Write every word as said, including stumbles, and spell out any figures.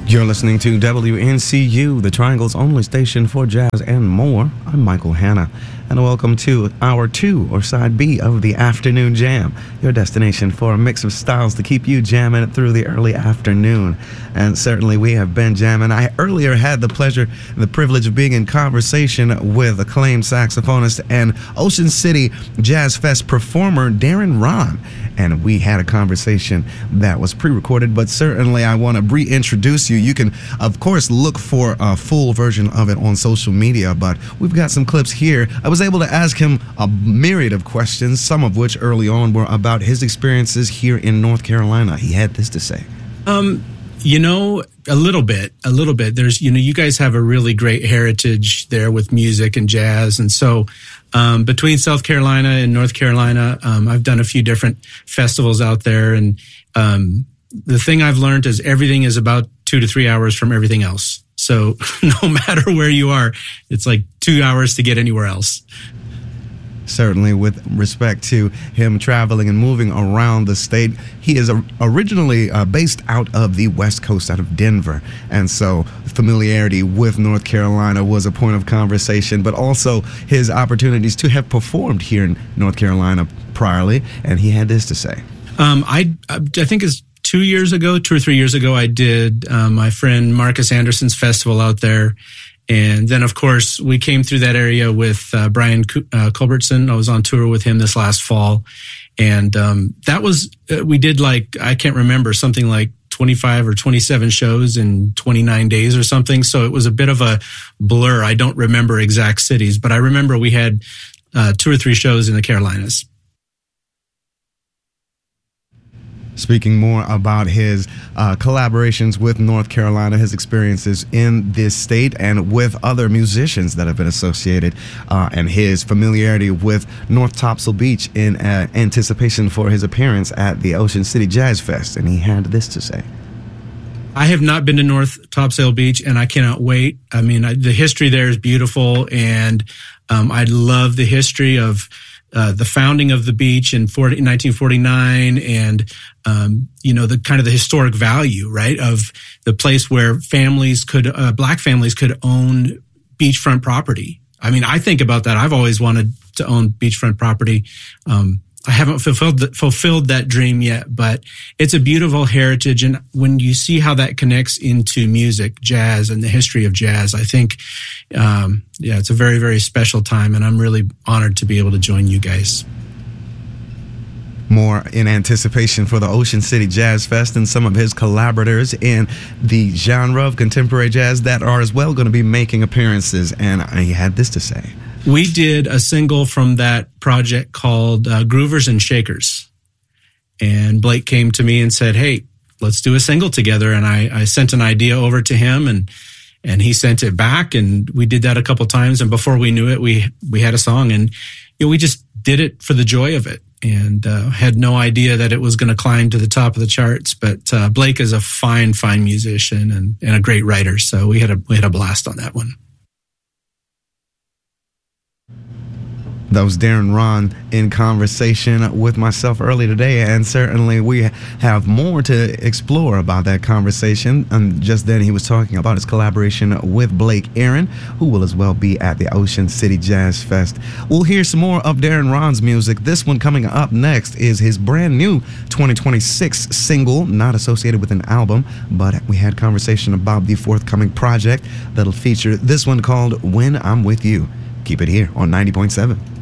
You're listening to W N C U, the Triangle's only station for jazz and more. I'm Michael Hanna, and welcome to Hour two, or Side B, of the Afternoon Jam, your destination for a mix of styles to keep you jamming through the early afternoon. And certainly we have been jamming. I earlier had the pleasure and the privilege of being in conversation with acclaimed saxophonist and Ocean City Jazz Fest performer Darren Rahn. And we had a conversation that was pre-recorded, but certainly I want to reintroduce you. You can, of course, look for a full version of it on social media, but we've got some clips here. I was able to ask him a myriad of questions, some of which early on were about his experiences here in North Carolina. He had this to say. Um, you know, a little bit, a little bit. There's, you know, you guys have a really great heritage there with music and jazz. And so um, between South Carolina and North Carolina, um, I've done a few different festivals out there. And um, the thing I've learned is everything is about two to three hours from everything else. So no matter where you are, it's like two hours to get anywhere else. Certainly, with respect to him traveling and moving around the state, he is originally uh, based out of the West Coast, out of Denver. And so familiarity with North Carolina was a point of conversation, but also his opportunities to have performed here in North Carolina priorly. And he had this to say. Um, I, I think it's two years ago, two or three years ago, I did uh, my friend Marcus Anderson's festival out there. And then, of course, we came through that area with uh, Brian uh, Culbertson. I was on tour with him this last fall. And um, that was, uh, we did like, I can't remember, something like twenty-five or twenty-seven shows in twenty-nine days or something. So it was a bit of a blur. I don't remember exact cities, but I remember we had uh, two or three shows in the Carolinas. Speaking more about his uh, collaborations with North Carolina, his experiences in this state and with other musicians that have been associated, uh, and his familiarity with North Topsail Beach in uh, anticipation for his appearance at the Ocean City Jazz Fest. And he had this to say. I have not been to North Topsail Beach, and I cannot wait. I mean, I, the history there is beautiful, and um, I love the history of Uh, the founding of the beach in nineteen forty-nine, and um, you know, the kind of the historic value, right, of the place where families could, uh, black families could own beachfront property. I mean, I think about that. I've always wanted to own beachfront property. Um, I haven't fulfilled the, fulfilled that dream yet, but it's a beautiful heritage. And when you see how that connects into music, jazz, and the history of jazz, I think, um, yeah, it's a very, very special time. And I'm really honored to be able to join you guys. More in anticipation for the Ocean City Jazz Fest and some of his collaborators in the genre of contemporary jazz that are as well going to be making appearances. And he had this to say. We did a single from that project called uh, Groovers and Shakers. And Blake came to me and said, hey, let's do a single together. And I, I sent an idea over to him, and and he sent it back. And we did that a couple times. And before we knew it, we we had a song. And you know, we just did it for the joy of it, and uh, had no idea that it was going to climb to the top of the charts. But uh, Blake is a fine, fine musician and, and a great writer. So we had a we had a blast on that one. That was Darren Rahn in conversation with myself early today, and certainly we have more to explore about that conversation. And just then he was talking about his collaboration with Blake Aaron, who will as well be at the Ocean City Jazz Fest. We'll hear some more of Darren Rahn's music. This one coming up next is his brand new twenty twenty-six single, not associated with an album, but we had conversation about the forthcoming project that'll feature this one called When I'm With You. Keep it here on ninety point seven.